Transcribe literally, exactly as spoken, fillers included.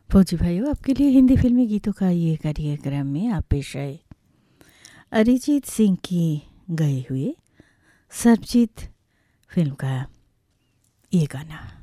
फौजी भाइयों, आपके लिए हिंदी फिल्मी गीतों का ये कार्यक्रम में आप पेश आए अरिजीत सिंह की गए हुए सरबजीत फिल्म का ये गाना।